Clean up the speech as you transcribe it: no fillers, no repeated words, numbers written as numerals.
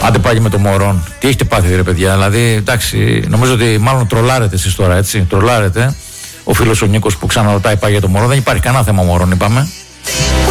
Άντε πάλι με το Μωρόν. Τι έχετε πάθει, ρε παιδιά? Δηλαδή, εντάξει, νομίζω ότι μάλλον τρολάρετε εσείς τώρα, έτσι. Τρολάρετε. Ο φίλος ο Νίκος που ξαναρωτάει πάει για το Μωρόν. Δεν υπάρχει κανένα θέμα Μωρόν, είπαμε.